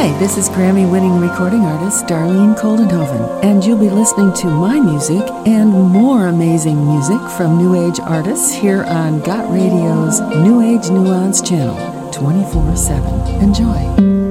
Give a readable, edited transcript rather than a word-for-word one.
Hi, this is Grammy-winning recording artist Darlene Koldenhoven, and you'll be listening to my music and more amazing music from New Age artists here on Got Radio's New Age Nuance channel, 24/7. Enjoy.